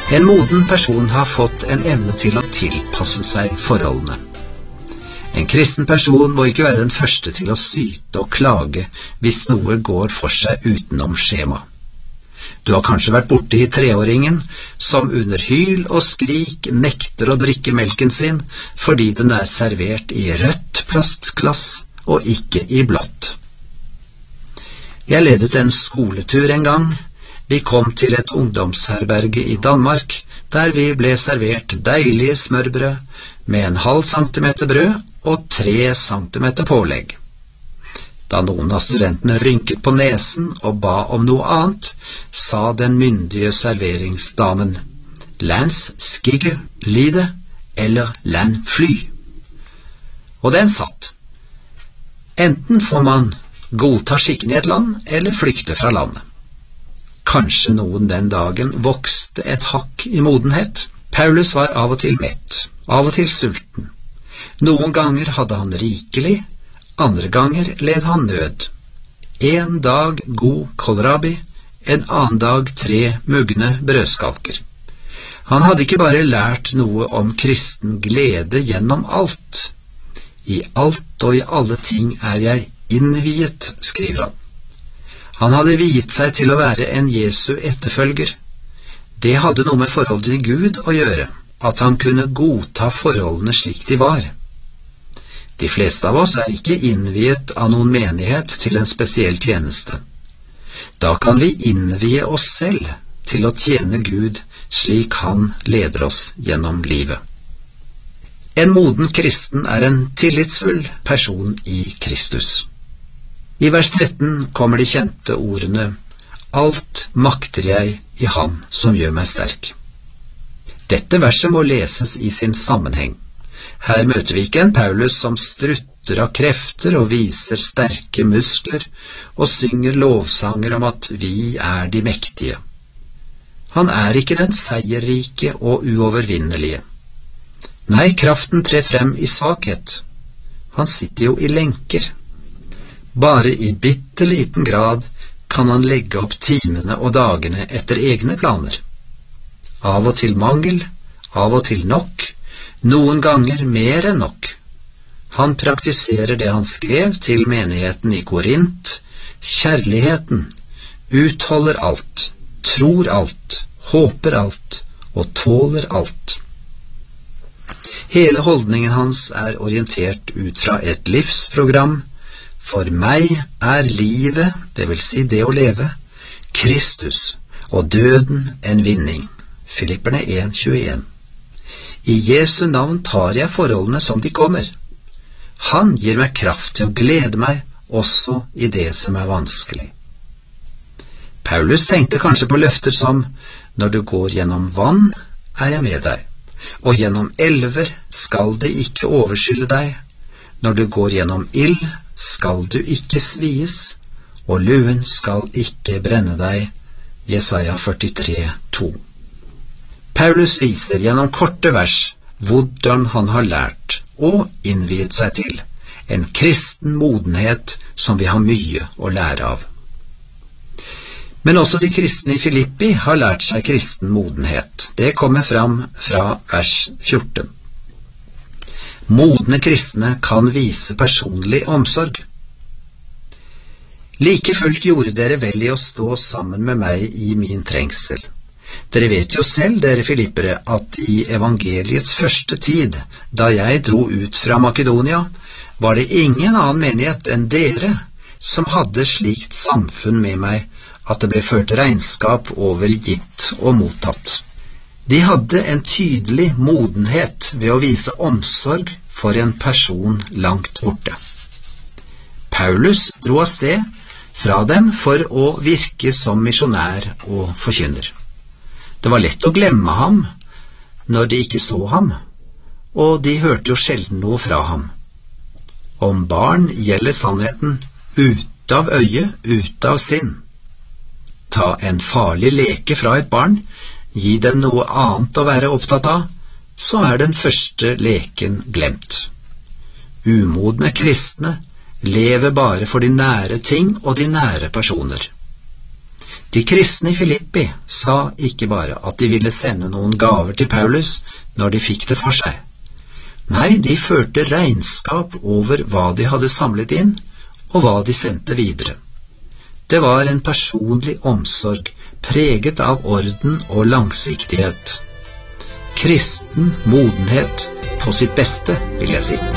En moden person har fått en evne til å tilpasse seg forholdene. En kristen person må ikke være den første til å syte og klage hvis noe går for seg utenom skjema. Du har kanskje vært borte i 3-åringen som under hyl og skrik nekter å drikke melken sin fordi den er servert i rødt plastglass og ikke i blått. Jeg ledet en skoletur en gang. Vi kom til et ungdomsherberge i Danmark, der vi ble servert deilige smørbrød med 0,5 centimeter brød og 3 centimeter pålegg. Da noen av studentene rynket på nesen og ba om noe annet, sa den myndige serveringsdamen, «Lands skigge lide» eller «land fly». Og den satt. Enten får man godta skikken i et land, eller flykte fra landet. Kanskje noen den dagen vokste et hakk i modenhet. Paulus var av og til mett, av og til sulten. Noen ganger hadde han rikelig, andre ganger led han nød. En dag god kålrabi, en annen dag 3 mugne brødskalker. Han hadde ikke bare lært noe om kristen glede gjennom alt. I alt og i alle ting er jeg innviet, skriver han. Han hadde viet seg til å være en Jesu etterfølger. Det hadde noe med forholdet til Gud å gjøre, at han kunne godta forholdene slik de var. De fleste av oss er ikke innviet av noen menighet til en spesiell tjeneste. Da kan vi innvie oss selv til å tjene Gud slik han leder oss gjennom livet. En moden kristen er en tillitsfull person i Kristus. I vers 13 kommer de kjente ordene «Alt makter jeg i ham som gjør meg sterk». Dette verset må leses i sin sammenheng. Her møter vi ikke en Paulus som strutter av krefter og viser sterke muskler og synger lovsanger om at vi er de mektige. Han er ikke den seierrike og uovervinnelige. Nei, kraften trer frem i svakhet. Han sitter jo i lenker. Bare i bitteliten grad kan han legge opp timene og dagene etter egne planer. Av og til mangel, av og til nok, noen ganger mer enn nok. Han praktiserer det han skrev til menigheten i Korint, kjærligheten, utholder alt, tror alt, håper alt og tåler alt. Hele holdningen hans er orientert ut fra et livsprogram. For meg er livet, det vil si det å leve, Kristus, og døden en vinning. Filipperne 1,21. I Jesu navn tar jeg forholdene som de kommer. Han gir meg kraft til å glede meg også i det som er vanskelig. Paulus tenkte kanskje på løfter som, når du går gjennom vann, er jeg med deg, og gjennom elver skal det ikke overskylle deg. Når du går gjennom ild, skal du ikke svies, og luen skal ikke brenne deg. Jesaja 43,2. Paulus viser gjennom korte vers hvordan han har lært og innviet seg til en kristen modenhet som vi har mye å lære av. Men også de kristne i Filippi har lært seg kristen modenhet. Det kommer fram fra vers 14. Modne kristne kan vise personlig omsorg. Like fullt gjorde dere vel i å stå sammen med meg i min trengsel. Dere vet jo selv, dere filippere, at i evangeliets første tid, da jeg dro ut fra Makedonia, var det ingen annen menighet enn dere som hadde slikt samfunn med meg at det ble ført regnskap over gitt og mottatt. De hadde en tydelig modenhet ved å vise omsorg for en person langt borte. Paulus dro av sted fra dem for å virke som misjonær og forkynner. Det var lett å glemme ham når de ikke så ham, og de hørte jo sjelden noe fra ham. Om barn gjelder sannheten ut av øye, ut av sinn. Ta en farlig leke fra et barn, gi den noe annet å være opptatt av, så er den første leken glemt. Umodne kristne lever bare for de nære ting og de nære personer. De kristne i Filippi sa ikke bare at de ville sende noen gaver til Paulus når de fikk det for seg. Nei, de førte regnskap over hva de hadde samlet inn, og hva de sendte videre. Det var en personlig omsorg, preget av orden og langsiktighet. Kristen modenhet på sitt beste, vil jeg si.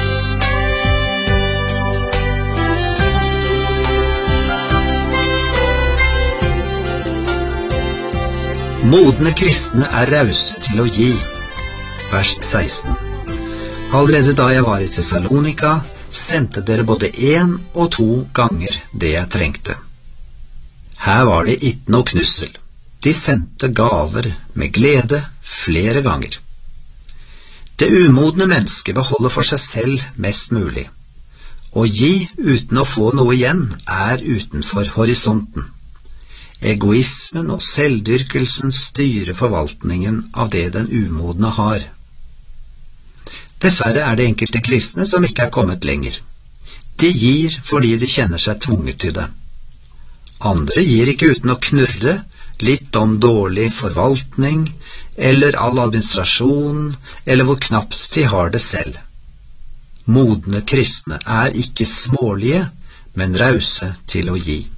Modne kristne er rause til å gi. Vers 16. Allerede da jeg var i Thessalonika, sendte dere både 1 og 2 ganger det jeg trengte. Her var det ikke noe knussel. De sendte gaver med glede flere ganger. Det umodne mennesket beholder for seg selv mest mulig. Å gi uten å få noe igjen er utenfor horisonten. Egoismen og selvdyrkelsen styrer forvaltningen av det den umodne har. Dessverre er det enkelte kristne som ikke er kommet lenger. De gir fordi de kjenner seg tvunget til det. Andre gir ikke uten å knurre litt om dårlig forvaltning, eller all administrasjon, eller hvor knapt de har det selv. Modne kristne er ikke smålige, men rause til å gi.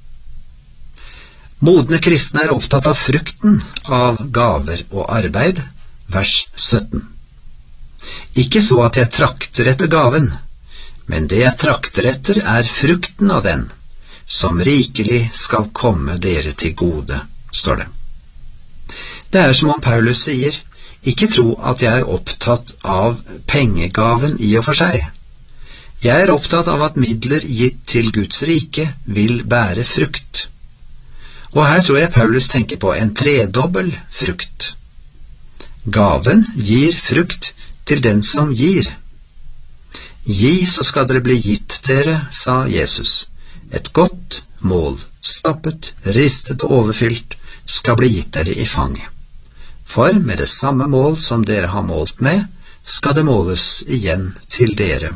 Modne kristne er opptatt av frukten av gaver og arbeid, vers 17. Ikke så at jeg trakter etter gaven, men det jeg trakter etter er frukten av den, som rikelig skal komme dere til gode, står det. Det er som om Paulus sier, ikke tro at jeg er opptatt av pengegaven i og for seg. Jeg er opptatt av at midler gitt til Guds rike vil bære frukt. Og her tror jeg Paulus tenker på en tredobbel frukt. Gaven gir frukt til den som gir. Gi, så skal dere bli gitt dere, sa Jesus. Et godt mål, stappet, ristet og overfylt, skal bli gitt dere i fanget. For med det samme mål som dere har målt med, skal det måles igjen til dere.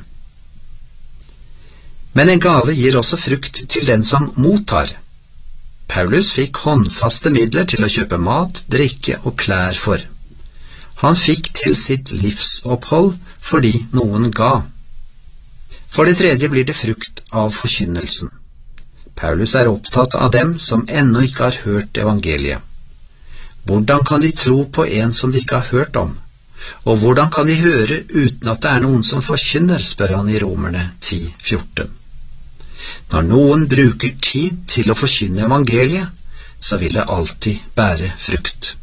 Men en gave gir også frukt til den som mottar. Paulus fikk håndfaste midler til å kjøpe mat, drikke og klær for. Han fikk til sitt livsopphold fordi noen ga. For det tredje blir det frukt av forkynnelsen. Paulus er opptatt av dem som ennå ikke har hørt evangeliet. Hvordan kan de tro på en som de ikke har hørt om? Og hvordan kan de høre uten at det er noen som forkynner, spør han i Romerne 10:14. Når noen bruker tid til å forkynne evangeliet, så vil det alltid bære frukt.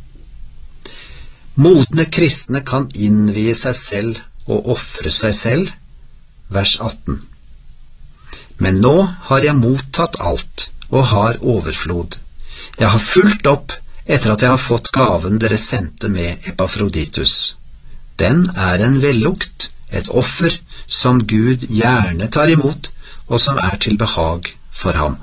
Modne kristne kan innvie seg selv og ofre seg selv, vers 18. Men nå har jeg mottatt alt og har overflod. Jeg har fulgt opp etter at jeg har fått gaven dere sendte med Epafroditus. Den er en vellukt, et offer som Gud gjerne tar imot, og som er til behag for ham.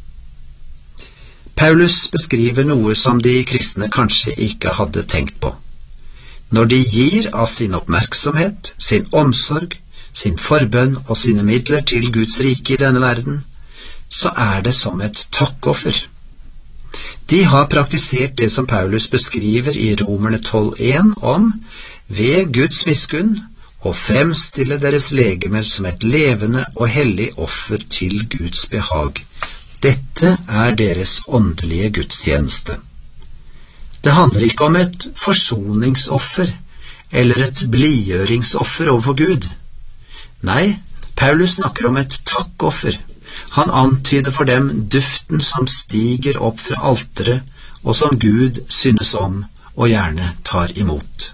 Paulus beskriver noe som de kristne kanskje ikke hadde tenkt på. Når de gir av sin oppmerksomhet, sin omsorg, sin forbønn og sine midler til Guds rike i denne verden, så er det som et takkoffer. De har praktisert det som Paulus beskriver i Romerne 12:1 om ved Guds miskunn og fremstille deres legemer som et levende og hellig offer til Guds behag. Dette er deres åndelige gudstjeneste. Det handler ikke om et forsoningsoffer eller et blidgjøringsoffer overfor Gud. Nei, Paulus snakker om et takkoffer. Han antyder for dem duften som stiger opp fra alteret, og som Gud synes om og gjerne tar imot.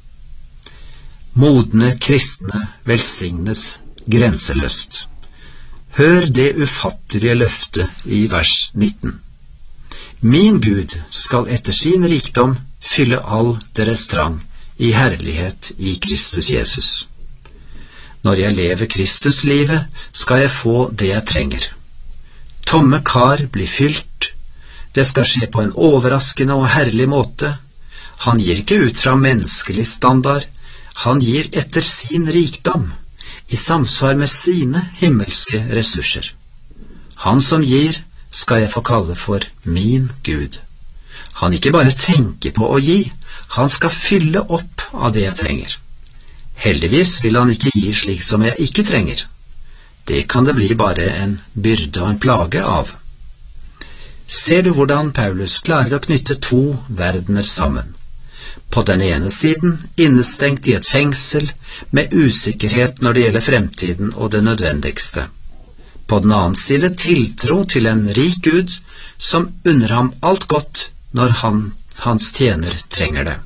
Modne kristne velsignes grenseløst. Hør det ufattelige løftet i vers 19. Min Gud skal etter sin rikdom fylle all deres trang i herlighet i Kristus Jesus. Når jeg lever Kristuslivet, skal jeg få det jeg trenger. Tomme kar blir fylt. Det skal skje på en overraskende og herlig måte. Han gir ikke ut fra menneskelig standard. Han gir etter sin rikdom, i samsvar med sine himmelske ressurser. Han som gir, skal jeg få kalle for min Gud. Han ikke bare tenker på å gi, han skal fylle opp av det jeg trenger. Heldigvis vil han ikke gi slik som jeg ikke trenger. Det kan det bli bare en byrde og en plage av. Ser du hvordan Paulus klarer å knytte to verdener sammen? På den ene siden innestengt i et fengsel med usikkerhet når det gjelder fremtiden og det nødvendigste. På den annen side tiltro til en rik Gud som unner ham alt godt når hans tjener trenger det.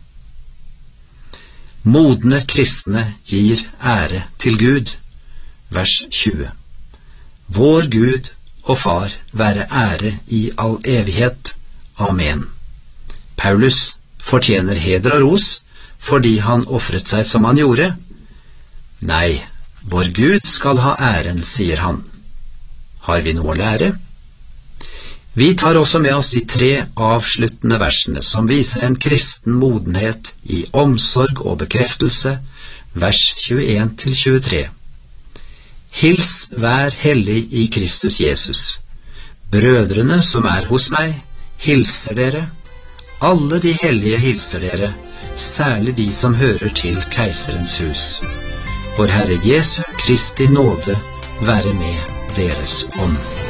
Modne kristne gir ære til Gud. Vers 20. Vår Gud og Far være ære i all evighet. Amen. Paulus fortjener heder og ros fordi han offret seg som han gjorde. Nei, vår Gud skal ha æren, sier han. Har vi noe å lære? Vi tar også med oss de 3 avsluttende versene som viser en kristen modenhet i omsorg og bekreftelse, vers 21-23. Hils hver hellig i Kristus Jesus. Brødrene som er hos meg, hilser dere. Alle de hellige hilser dere, særlig de som hører til keiserens hus. Vår Herre Jesu Kristi nåde være med deres ånd.